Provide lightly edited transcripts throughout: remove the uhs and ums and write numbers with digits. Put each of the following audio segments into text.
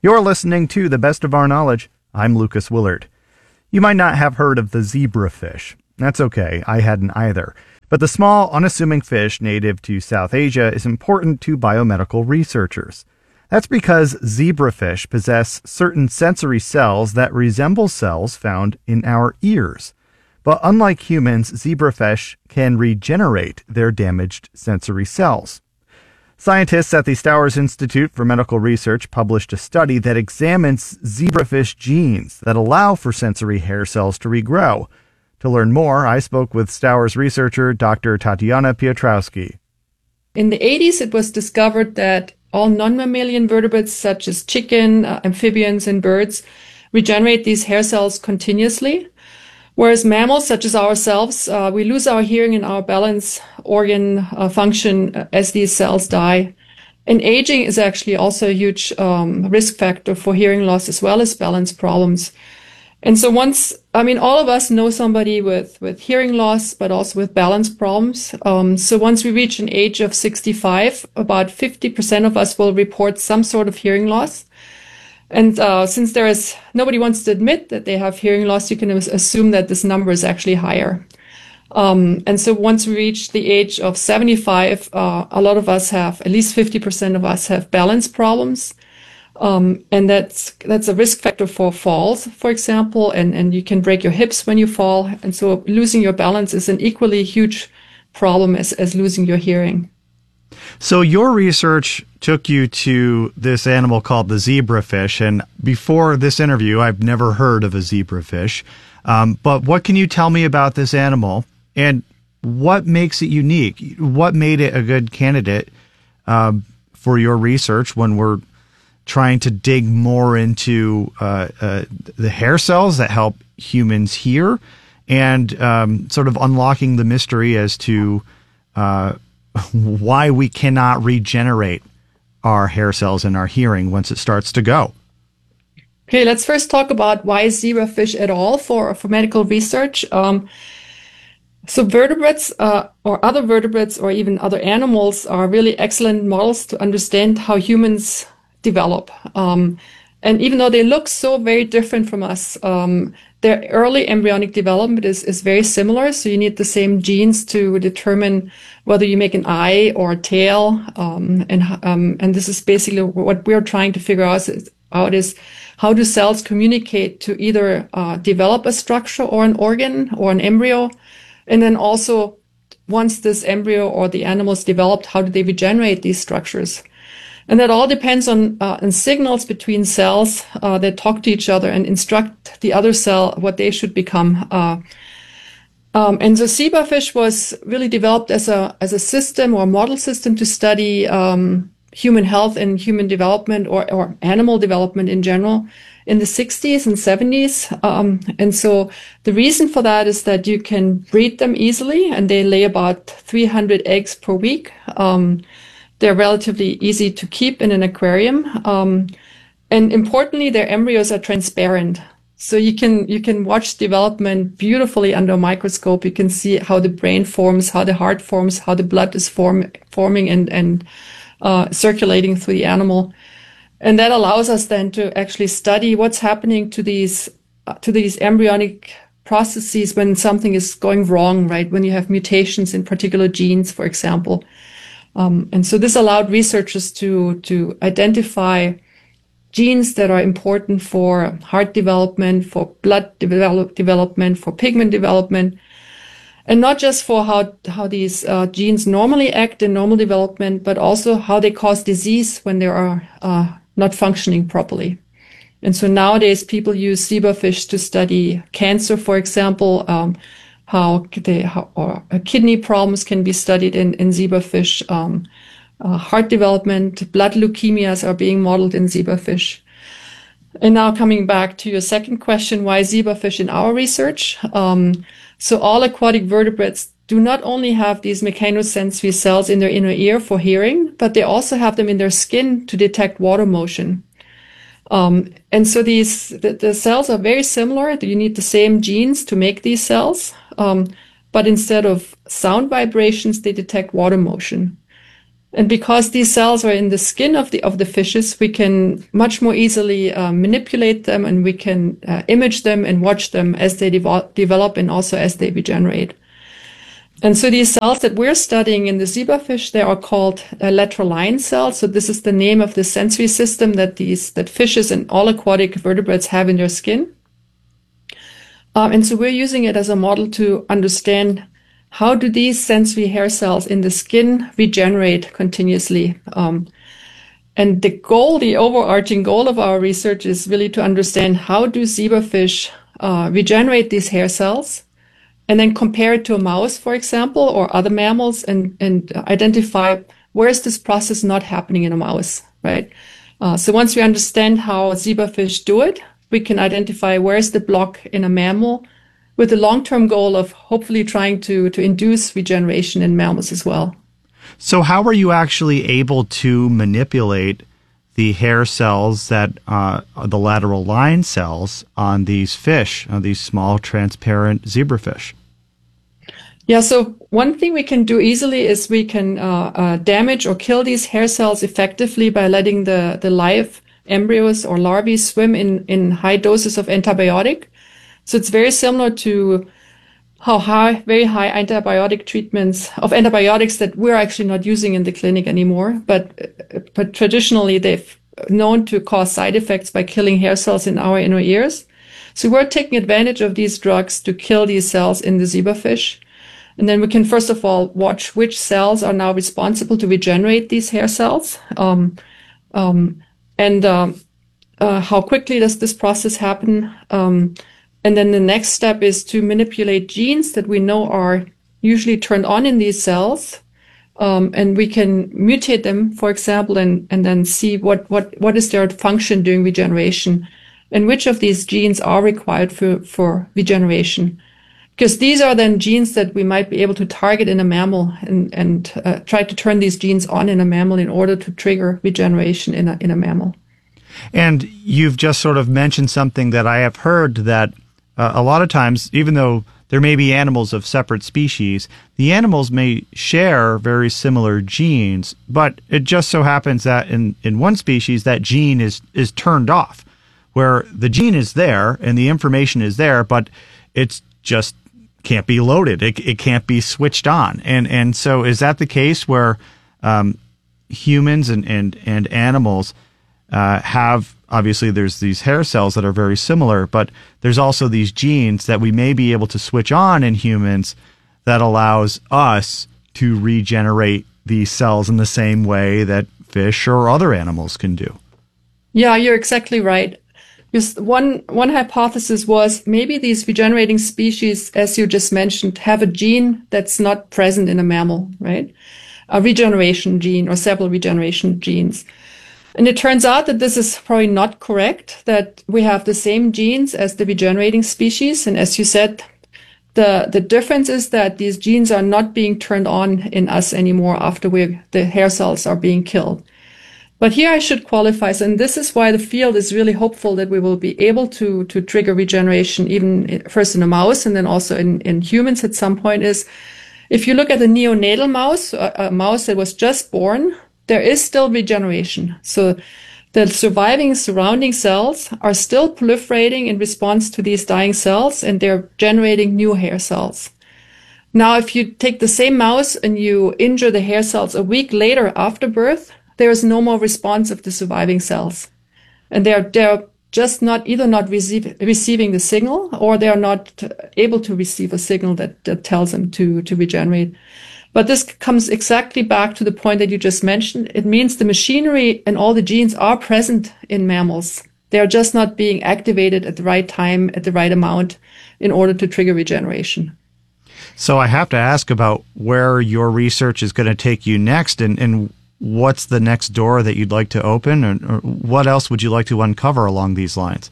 You're listening to The Best of Our Knowledge. I'm Lucas Willard. You might not have heard of the zebrafish. That's okay, I hadn't either. But the small, unassuming fish native to South Asia is important to biomedical researchers. That's because zebrafish possess certain sensory cells that resemble cells found in our ears. But unlike humans, zebrafish can regenerate their damaged sensory cells. Scientists at the Stowers Institute for Medical Research published a study that examines zebrafish genes that allow for sensory hair cells to regrow. To learn more, I spoke with Stowers researcher Dr. Tatiana Piotrowski. In the 80s, it was discovered that all non-mammalian vertebrates, such as chicken, amphibians, and birds, regenerate these hair cells continuously. Whereas mammals, such as ourselves, we lose our hearing and our balance organ function as these cells die. And aging is actually also a huge risk factor for hearing loss as well as balance problems. And so all of us know somebody with hearing loss, but also with balance problems. So once we reach an age of 65, about 50% of us will report some sort of hearing loss. And since nobody wants to admit that they have hearing loss, you can assume that this number is actually higher. And so once we reach the age of 75, a lot of us at least 50% of us have balance problems. And that's a risk factor for falls, for example, and you can break your hips when you fall. And so losing your balance is an equally huge problem as losing your hearing. So your research took you to this animal called the zebrafish, and before this interview, I've never heard of a zebrafish. But what can you tell me about this animal, and what makes it unique? What made it a good candidate for your research when we're trying to dig more into the hair cells that help humans hear, and sort of unlocking the mystery as to why we cannot regenerate our hair cells and our hearing once it starts to go. Okay, let's first talk about why zebrafish at all for medical research. So vertebrates or other vertebrates or even other animals are really excellent models to understand how humans develop. And even though they look so very different from us, their early embryonic development is very similar. So you need the same genes to determine whether you make an eye or a tail. And this is basically what we're trying to figure out is how do cells communicate to either develop a structure or an organ or an embryo? And then also, once this embryo or the animal is developed, how do they regenerate these structures? And that all depends on signals between cells that talk to each other and instruct the other cell what they should become. And the zebrafish was really developed as a system or model system to study human health and human development or animal development in general in the 60s and 70s. And so the reason for that is that you can breed them easily, and they lay about 300 eggs per week. They're relatively easy to keep in an aquarium. And importantly, their embryos are transparent. So you can watch development beautifully under a microscope. You can see how the brain forms, how the heart forms, how the blood is forming and circulating through the animal. And that allows us then to actually study what's happening to these embryonic processes when something is going wrong, right? When you have mutations in particular genes, for example. And so this allowed researchers to identify genes that are important for heart development, for blood development, for pigment development, and not just for how these genes normally act in normal development, but also how they cause disease when they are not functioning properly. And so nowadays people use zebrafish to study cancer, for example, how kidney problems can be studied in zebrafish. Heart development, blood leukemias are being modeled in zebrafish. And now coming back to your second question, why zebrafish in our research? So all aquatic vertebrates do not only have these mechanosensory cells in their inner ear for hearing, but they also have them in their skin to detect water motion. And so the cells are very similar. You need the same genes to make these cells. But instead of sound vibrations, they detect water motion. And because these cells are in the skin of the fishes, we can much more easily manipulate them, and we can image them and watch them as they develop and also as they regenerate. And so these cells that we're studying in the zebrafish, they are called lateral line cells. So this is the name of the sensory system that fishes and all aquatic vertebrates have in their skin. And so we're using it as a model to understand how do these sensory hair cells in the skin regeneraate continuously. And the overarching goal of our research is really to understand how do zebrafish regenerate these hair cells, and then compare it to a mouse, for example, or other mammals, and identify where is this process not happening in a mouse, right? So once we understand how zebrafish do it, we can identify where is the block in a mammal, with the long-term goal of hopefully trying to induce regeneration in mammals as well. So how are you actually able to manipulate the hair cells that are the lateral line cells on these fish, on these small transparent zebrafish? Yeah, so one thing we can do easily is we can damage or kill these hair cells effectively by letting the live embryos or larvae swim in high doses of antibiotic. So it's very similar to how very high antibiotic treatments of antibiotics that we're actually not using in the clinic anymore. But traditionally, they've known to cause side effects by killing hair cells in our inner ears. So we're taking advantage of these drugs to kill these cells in the zebrafish. And then we can, first of all, watch which cells are now responsible to regenerate these hair cells. How quickly does this process happen? And then the next step is to manipulate genes that we know are usually turned on in these cells. And we can mutate them, for example, and then see what is their function during regeneration, and which of these genes are required for regeneration. Because these are then genes that we might be able to target in a mammal and try to turn these genes on in a mammal in order to trigger regeneration in a mammal. And you've just sort of mentioned something that I have heard, that a lot of times, even though there may be animals of separate species, the animals may share very similar genes, but it just so happens that in one species that gene is turned off, where the gene is there and the information is there, but it's just can't be loaded. It can't be switched on. And so is that the case where humans and animals have, obviously there's these hair cells that are very similar, but there's also these genes that we may be able to switch on in humans that allows us to regenerate these cells in the same way that fish or other animals can do? Yeah, you're exactly right. Because one hypothesis was maybe these regenerating species, as you just mentioned, have a gene that's not present in a mammal, right? A regeneration gene or several regeneration genes. And it turns out that this is probably not correct, that we have the same genes as the regenerating species. And as you said, the difference is that these genes are not being turned on in us anymore after the hair cells are being killed. But here I should qualify, and this is why the field is really hopeful that we will be able to trigger regeneration, even first in a mouse and then also in humans at some point, is if you look at a neonatal mouse, a mouse that was just born, there is still regeneration. So the surrounding cells are still proliferating in response to these dying cells, and they're generating new hair cells. Now, if you take the same mouse and you injure the hair cells a week later after birth, there is no more response of the surviving cells. And they're just not receiving the signal, or they are not able to receive a signal that tells them to regenerate. But this comes exactly back to the point that you just mentioned. It means the machinery and all the genes are present in mammals. They are just not being activated at the right time, at the right amount, in order to trigger regeneration. So I have to ask about where your research is going to take you next, and what's the next door that you'd like to open, or what else would you like to uncover along these lines?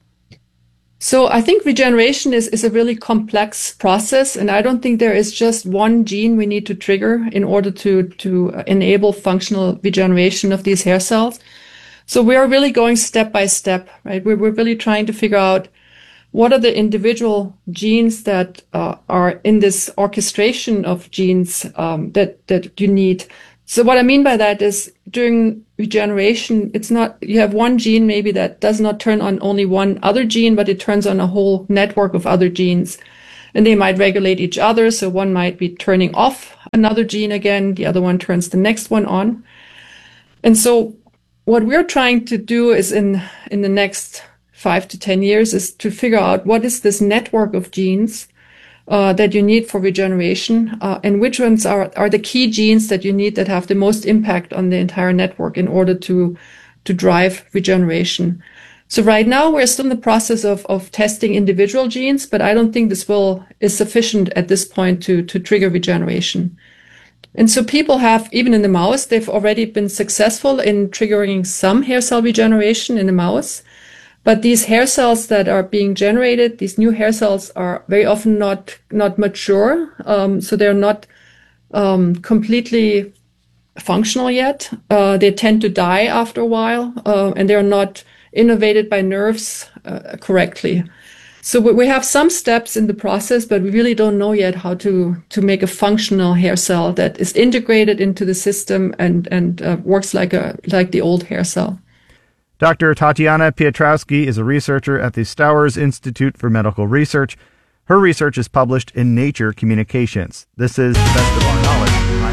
So I think regeneration is a really complex process, and I don't think there is just one gene we need to trigger in order to enable functional regeneration of these hair cells. So we are really going step by step, right? We're really trying to figure out what are the individual genes that are in this orchestration of genes that you need So what I mean by that is during regeneration, it's not, you have one gene maybe that does not turn on only one other gene, but it turns on a whole network of other genes. And they might regulate each other. So one might be turning off another gene again. The other one turns the next one on. And so what we're trying to do is in the next 5 to 10 years is to figure out what is this network of genes that you need for regeneration, and which ones are the key genes that you need that have the most impact on the entire network in order to drive regeneration. So right now we're still in the process of testing individual genes, but I don't think this is sufficient at this point to trigger regeneration. And so people have, even in the mouse, they've already been successful in triggering some hair cell regeneration in the mouse. But these hair cells that are being generated, these new hair cells are very often not mature. So they're not completely functional yet. They tend to die after a while, and they're not innervated by nerves correctly. So we have some steps in the process, but we really don't know yet how to make a functional hair cell that is integrated into the system and works like the old hair cell. Dr. Tatiana Piotrowski is a researcher at the Stowers Institute for Medical Research. Her research is published in Nature Communications. This is the best of our knowledge.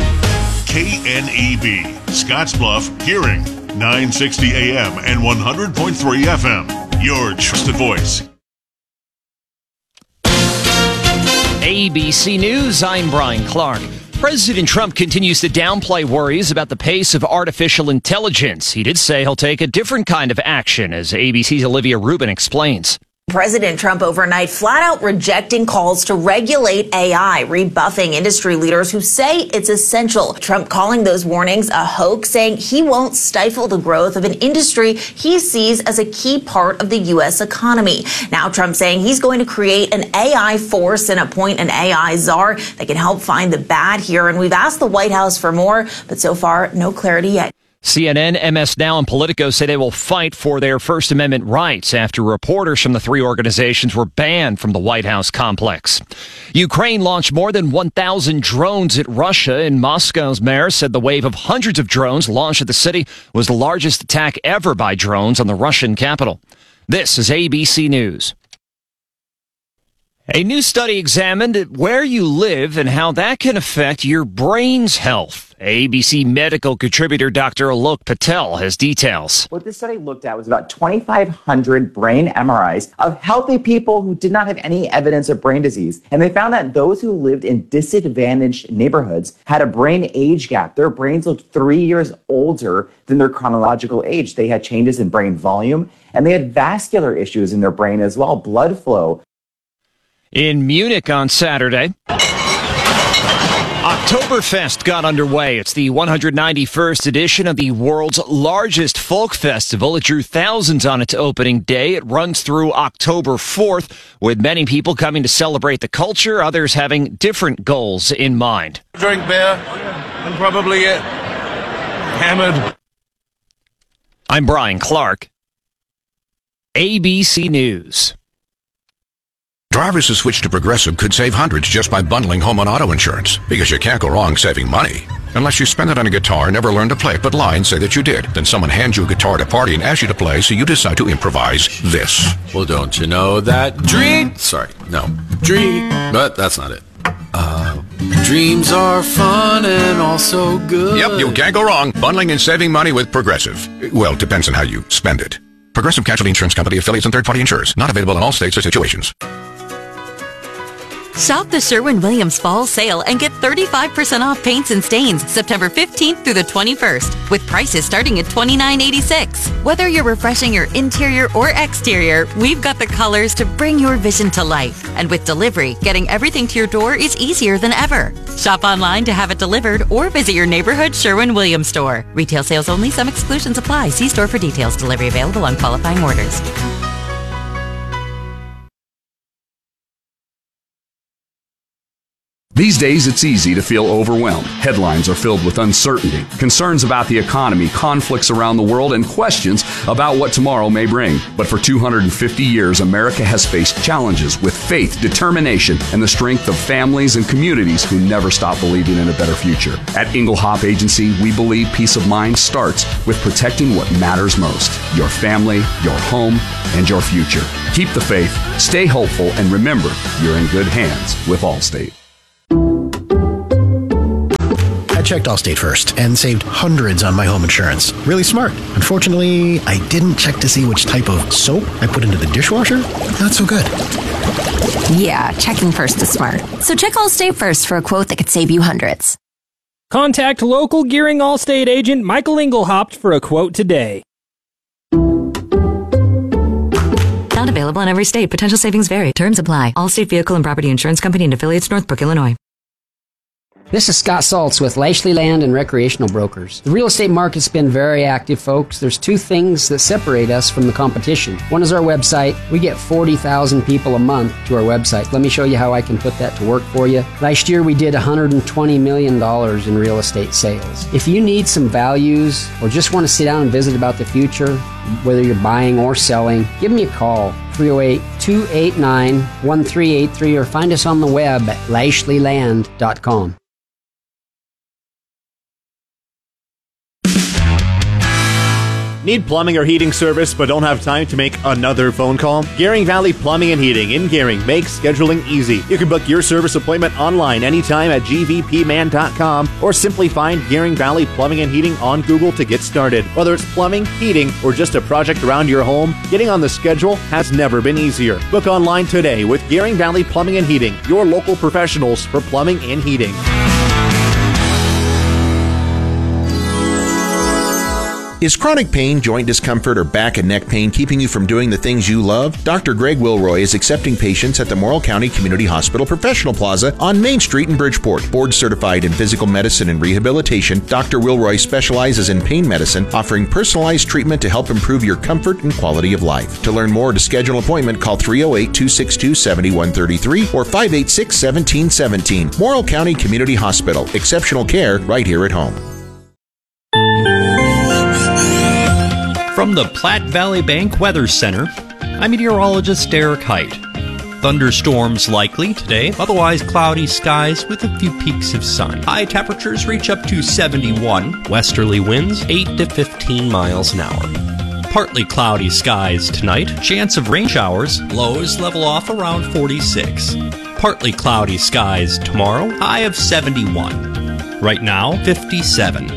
KNEB, Scottsbluff, Hearing, 960 AM and 100.3 FM. Your trusted voice. ABC News, I'm Brian Clark. President Trump continues to downplay worries about the pace of artificial intelligence. He did say he'll take a different kind of action, as ABC's Olivia Rubin explains. President Trump overnight flat out rejecting calls to regulate AI, rebuffing industry leaders who say it's essential. Trump calling those warnings a hoax, saying he won't stifle the growth of an industry he sees as a key part of the U.S. economy. Now Trump saying he's going to create an AI force and appoint an AI czar that can help find the bad here. And we've asked the White House for more, but so far, no clarity yet. CNN, MS Now, and Politico say they will fight for their First Amendment rights after reporters from the three organizations were banned from the White House complex. Ukraine launched more than 1,000 drones at Russia, and Moscow's mayor said the wave of hundreds of drones launched at the city was the largest attack ever by drones on the Russian capital. This is ABC News. A new study examined where you live and how that can affect your brain's health. ABC medical contributor Dr. Alok Patel has details. What this study looked at was about 2,500 brain MRIs of healthy people who did not have any evidence of brain disease. And they found that those who lived in disadvantaged neighborhoods had a brain age gap. Their brains looked 3 years older than their chronological age. They had changes in brain volume, and they had vascular issues in their brain as well, blood flow. In Munich on Saturday, Oktoberfest got underway. It's the 191st edition of the world's largest folk festival. It drew thousands on its opening day. It runs through October 4th, with many people coming to celebrate the culture, others having different goals in mind. Drink beer and probably get hammered. I'm Brian Clark, ABC News. Drivers who switch to Progressive could save hundreds just by bundling home and auto insurance, because you can't go wrong saving money. Unless you spend it on a guitar and never learn to play it, but lie and say that you did. Then someone hands you a guitar at a party and asks you to play, so you decide to improvise this. Well, don't you know that but that's not it. Dreams are fun and also good. Yep, you can't go wrong bundling and saving money with Progressive. Well, depends on how you spend it. Progressive Casualty Insurance Company, affiliates, and third-party insurers. Not available in all states or situations. Shop the Sherwin-Williams Fall Sale and get 35% off paints and stains September 15th through the 21st, with prices starting at $29.86. Whether you're refreshing your interior or exterior, we've got the colors to bring your vision to life. And with delivery, getting everything to your door is easier than ever. Shop online to have it delivered or visit your neighborhood Sherwin-Williams store. Retail sales only. Some exclusions apply. See store for details. Delivery available on qualifying orders. These days, it's easy to feel overwhelmed. Headlines are filled with uncertainty, concerns about the economy, conflicts around the world, and questions about what tomorrow may bring. But for 250 years, America has faced challenges with faith, determination, and the strength of families and communities who never stop believing in a better future. At Inglehop Agency, we believe peace of mind starts with protecting what matters most: your family, your home, and your future. Keep the faith, stay hopeful, and remember, you're in good hands with Allstate. I checked Allstate first and saved hundreds on my home insurance. Really smart. Unfortunately, I didn't check to see which type of soap I put into the dishwasher. Not so good. Yeah, checking first is smart. So check Allstate first for a quote that could save you hundreds. Contact local Gearing Allstate agent Michael Inglehop for a quote today. Not available in every state. Potential savings vary. Terms apply. Allstate Vehicle and Property Insurance Company and affiliates, Northbrook, Illinois. This is Scott Saltz with Lashley Land and Recreational Brokers. The real estate market's been very active, folks. There's two things that separate us from the competition. One is our website. We get 40,000 people a month to our website. Let me show you how I can put that to work for you. Last year, we did $120 million in real estate sales. If you need some values or just want to sit down and visit about the future, whether you're buying or selling, give me a call. 308-289-1383 or find us on the web at lashleyland.com. Need plumbing or heating service but don't have time to make another phone call? Gearing Valley Plumbing and Heating in Gearing makes scheduling easy. You can book your service appointment online anytime at gvpman.com or simply find Gearing Valley Plumbing and Heating on Google to get started. Whether it's plumbing, heating, or just a project around your home, getting on the schedule has never been easier. Book online today with Gearing Valley Plumbing and Heating, your local professionals for plumbing and heating. Is chronic pain, joint discomfort, or back and neck pain keeping you from doing the things you love? Dr. Greg Wilroy is accepting patients at the Morrill County Community Hospital Professional Plaza on Main Street in Bridgeport. Board certified in physical medicine and rehabilitation, Dr. Wilroy specializes in pain medicine, offering personalized treatment to help improve your comfort and quality of life. To learn more or to schedule an appointment, call 308-262-7133 or 586-1717. Morrill County Community Hospital. Exceptional care right here at home. From the Platte Valley Bank Weather Center, I'm meteorologist Derek Height. Thunderstorms likely today, otherwise cloudy skies with a few peaks of sun. High temperatures reach up to 71, westerly winds 8 to 15 miles an hour. Partly cloudy skies tonight, chance of rain showers, lows level off around 46. Partly cloudy skies tomorrow, high of 71. Right now, 57.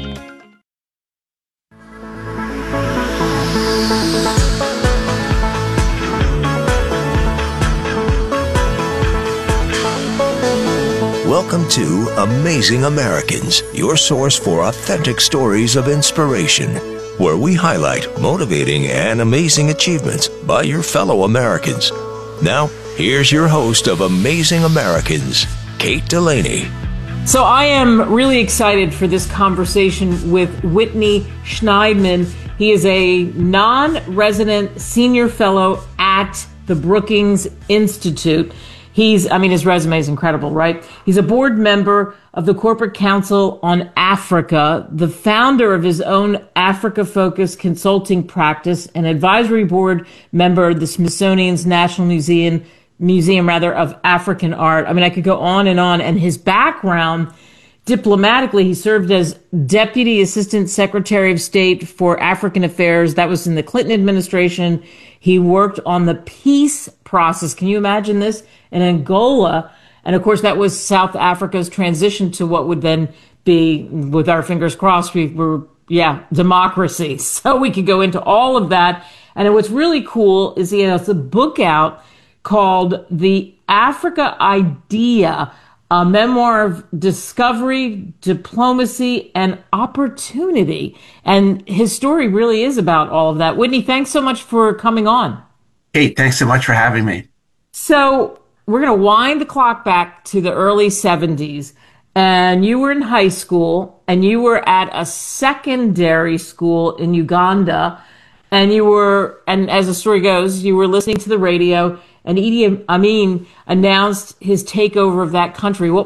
Welcome to Amazing Americans, your source for authentic stories of inspiration, where we highlight motivating and amazing achievements by your fellow Americans. Now, here's your host of Amazing Americans, Kate Delaney. So I am really excited for this conversation with Whitney Schneidman. He is a non-resident senior fellow at the Brookings Institute. His resume is incredible, right? He's a board member of the Corporate Council on Africa, the founder of his own Africa-focused consulting practice, an advisory board member of the Smithsonian's National Museum of African Art. I could go on. And his background, diplomatically, he served as Deputy Assistant Secretary of State for African Affairs. That was in the Clinton administration. He worked on the peace process. Can you imagine this? In Angola. And of course, that was South Africa's transition to what would then be, with our fingers crossed, democracy. So we could go into all of that. And what's really cool is he has a book out called The Africa Idea, a memoir of discovery, diplomacy, and opportunity. And his story really is about all of that. Whitney, thanks so much for coming on. Hey, thanks so much for having me. So we're going to wind the clock back to the early 70s. And you were in high school, and you were at a secondary school in Uganda. And as the story goes, you were listening to the radio, and Idi Amin announced his takeover of that country. What was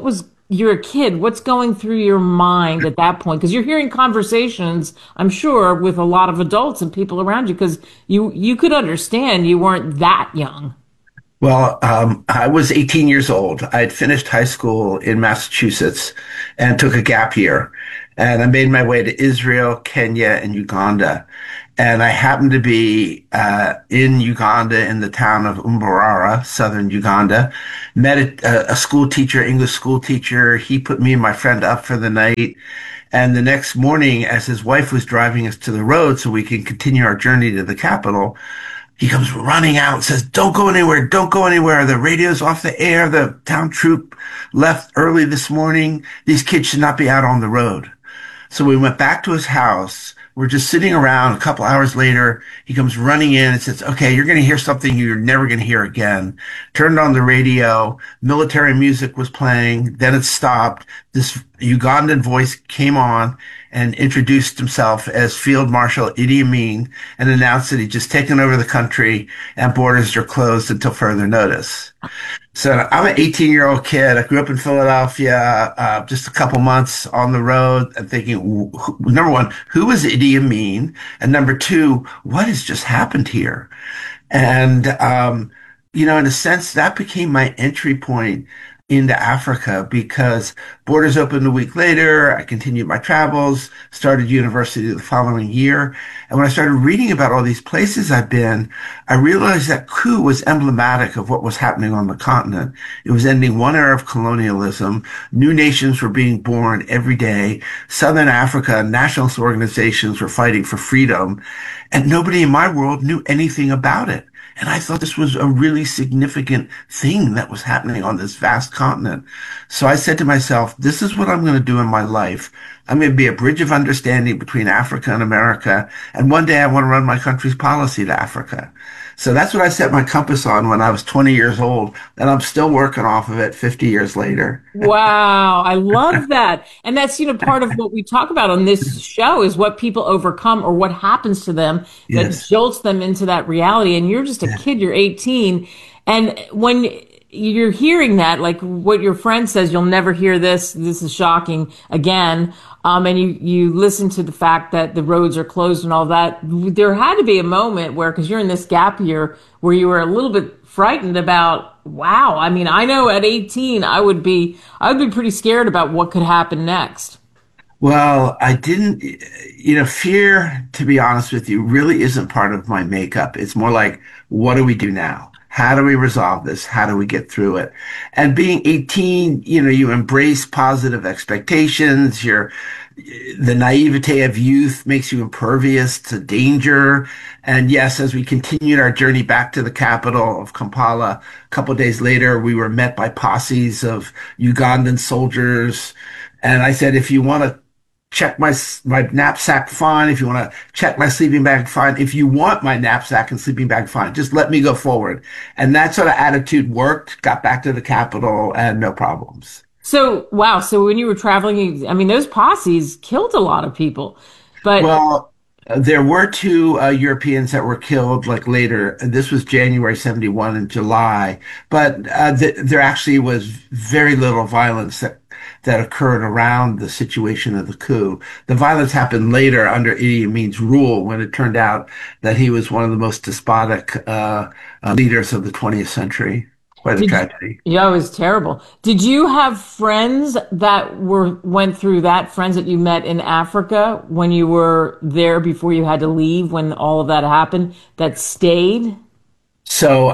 you're a kid, what's going through your mind at that point? Because you're hearing conversations, I'm sure, with a lot of adults and people around you, because you could understand you weren't that young. Well, I was 18 years old. I had finished high school in Massachusetts and took a gap year. And I made my way to Israel, Kenya, and Uganda. And I happened to be in Uganda in the town of Mbarara, southern Uganda. Met a school teacher, English school teacher. He put me and my friend up for the night. And the next morning, as his wife was driving us to the road so we could continue our journey to the capital, he comes running out and says, "Don't go anywhere. Don't go anywhere. The radio's off the air. The town troop left early this morning. These kids should not be out on the road." So we went back to his house. We're just sitting around. A couple hours later, he comes running in and says, "Okay, you're going to hear something you're never going to hear again." Turned on the radio. Military music was playing. Then it stopped. This Ugandan voice came on and introduced himself as Field Marshal Idi Amin and announced that he'd just taken over the country and borders are closed until further notice. So I'm an 18-year-old kid. I grew up in Philadelphia, just a couple months on the road and thinking, number one, who is Idi Amin? And number two, what has just happened here? And, in a sense, that became my entry point into Africa because borders opened a week later. I continued my travels, started university the following year. And when I started reading about all these places I've been, I realized that coup was emblematic of what was happening on the continent. It was ending one era of colonialism. New nations were being born every day. Southern Africa, nationalist organizations were fighting for freedom. And nobody in my world knew anything about it. And I thought this was a really significant thing that was happening on this vast continent. So I said to myself, this is what I'm going to do in my life. I'm going to be a bridge of understanding between Africa and America. And one day I want to run my country's policy to Africa. So that's what I set my compass on when I was 20 years old. And I'm still working off of it 50 years later. Wow. I love that. And that's, part of what we talk about on this show is what people overcome or what happens to them that jolts them into that reality. And you're just a kid, you're 18. And when you're hearing that, like what your friend says, you'll never hear this is shocking again. And you listen to the fact that the roads are closed and all that. There had to be a moment where, because you're in this gap year, where you were a little bit frightened about, wow. I mean, I know at 18, I would be pretty scared about what could happen next. Well, I didn't, fear, to be honest with you, really isn't part of my makeup. It's more like, what do we do now? How do we resolve this? How do we get through it? And being 18, you embrace positive expectations. The naivete of youth makes you impervious to danger. And yes, as we continued our journey back to the capital of Kampala, a couple of days later, we were met by posses of Ugandan soldiers. And I said, if you want to check my knapsack, fine. If you want to check my sleeping bag, fine. If you want my knapsack and sleeping bag, fine. Just let me go forward. And that sort of attitude worked, got back to the capital and no problems. So, wow. So when you were traveling, I mean, those posses killed a lot of people, but. Well, there were two Europeans that were killed later. This was January 71 in July, but there actually was very little violence that occurred around the situation of the coup. The violence happened later under Idi Amin's rule when it turned out that he was one of the most despotic leaders of the 20th century. Quite a tragedy. Yeah, it was terrible. Did you have friends that went through that, friends that you met in Africa when you were there before you had to leave, when all of that happened, that stayed? So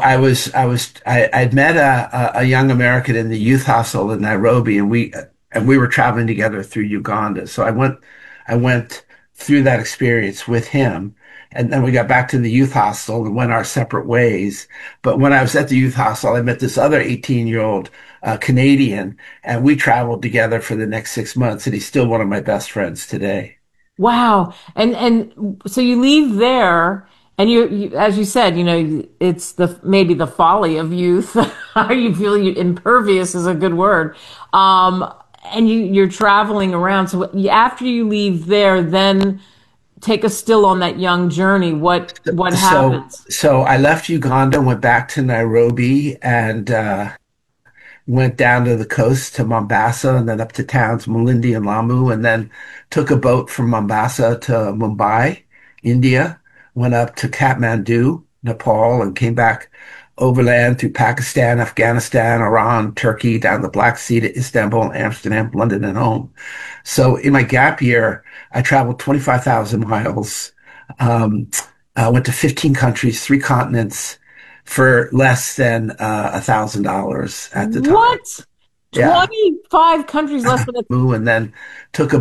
I'd met a young American in the youth hostel in Nairobi, and we were traveling together through Uganda. So I went through that experience with him. And then we got back to the youth hostel and went our separate ways. But when I was at the youth hostel, I met this other 18-year-old Canadian, and we traveled together for the next 6 months. And he's still one of my best friends today. Wow. And so you leave there, and you as you said, it's maybe the folly of youth. You feel impervious is a good word. And you're traveling around. So after you leave there, then take us still on that young journey. What happens? So I left Uganda, went back to Nairobi, and went down to the coast to Mombasa and then up to towns Malindi and Lamu, and then took a boat from Mombasa to Mumbai, India, went up to Kathmandu, Nepal, and came back overland through Pakistan, Afghanistan, Iran, Turkey, down the Black Sea to Istanbul, Amsterdam, London, and home. So in my gap year, I traveled 25,000 miles, went to 15 countries, 3 continents for less than $1,000 at the time. What? Yeah. 25 countries less than and then took a